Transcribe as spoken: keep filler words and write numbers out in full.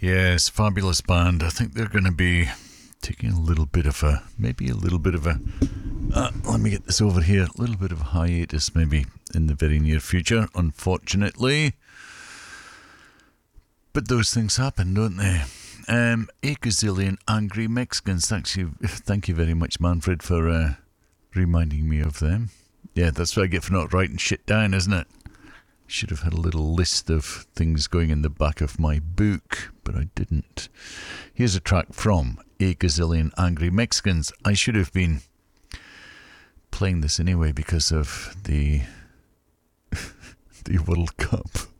Yes, fabulous band. I think they're going to be taking a little bit of a, maybe a little bit of a, uh, let me get this over here, a little bit of a hiatus maybe in the very near future, unfortunately. But those things happen, don't they? Um, a gazillion angry Mexicans. Thanks you, thank you very much, Manfred, for uh, reminding me of them. Yeah, that's what I get for not writing shit down, isn't it? Should have had a little list of things going in the back of my book, but I didn't. Here's a track from A Gazillion Angry Mexicans. I should have been playing this anyway because of the the World Cup.